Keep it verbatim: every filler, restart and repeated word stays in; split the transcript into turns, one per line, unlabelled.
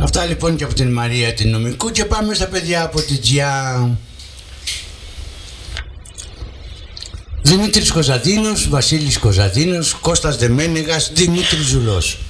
Αυτά λοιπόν και από την Μαρία την νομικού και πάμε στα παιδιά από την Τζιά. Δημήτρης Κωνσταντίνος, Βασίλης Κωνσταντίνος, Κώστας Δεμένεγας, Δημήτρης Ζουλός.